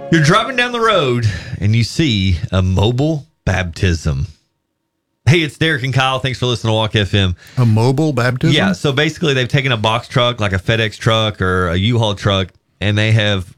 You're driving down the road and you see a mobile baptism. Hey, it's Derek and Kyle. Thanks for listening to Walk FM. A mobile baptism? Yeah, so basically they've taken a box truck like a FedEx truck or a U-Haul truck, and they have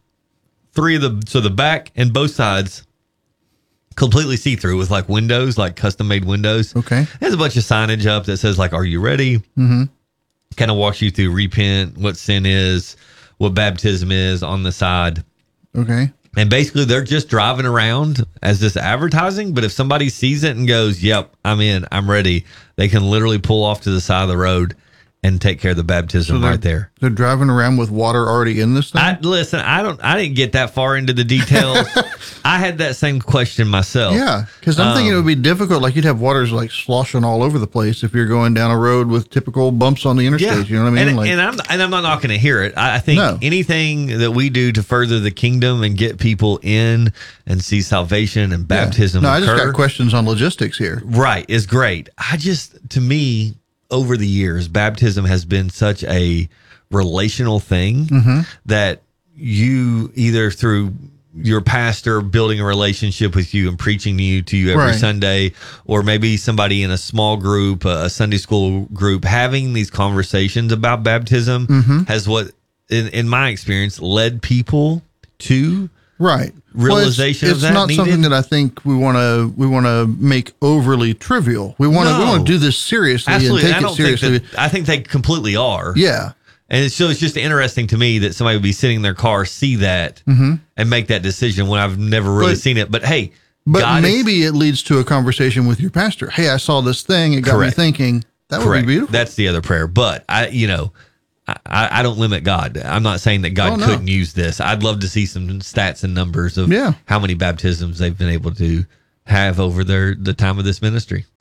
the back and both sides completely see-through with like windows, like custom-made windows. Okay. There's a bunch of signage up that says like, "Are you ready?" Mm-hmm. Kind of walks you through repent, what sin is, what baptism is on the side. Okay. And basically, they're just driving around as this advertising. But if somebody sees it and goes, "Yep, I'm in, I'm ready," they can literally pull off to the side of the road and take care of the baptism right there. They're driving around with water already in this thing? I didn't get that far into the details. I had that same question myself. Yeah, because I'm thinking it would be difficult. Like you'd have waters like sloshing all over the place if you're going down a road with typical bumps on the interstate. You know what I mean? And I'm not knocking to hear it. I think anything that we do to further the kingdom and get people in and see salvation and baptism I just occur, got questions on logistics here. right, is great. To me, over the years, baptism has been such a relational thing that you either through your pastor building a relationship with you and preaching to you every Sunday, or maybe somebody in a small group, a Sunday school group, having these conversations about baptism has what, in my experience, led people to realization well, of that. It's not something that I think we want to make overly trivial. We want to do this seriously and take it seriously. I think they completely are. Yeah. And it's just interesting to me that somebody would be sitting in their car, see that, and make that decision when I've never really seen it. But hey, but maybe it leads to a conversation with your pastor. Hey, I saw this thing. It got me thinking. That would be beautiful. That's the other prayer. But I don't limit God. I'm not saying that God couldn't use this. I'd love to see some stats and numbers of how many baptisms they've been able to have over the time of this ministry.